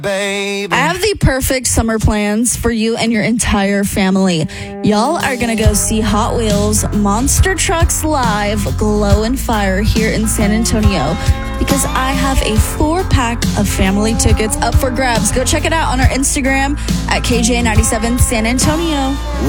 baby. I have the perfect summer plans for you and your entire family. Y'all are going to go see Hot Wheels Monster Trucks Live Glow and Fire here in San Antonio because I have a 4-pack of family tickets up for grabs. Go check it out on our Instagram at KJ97 San Antonio.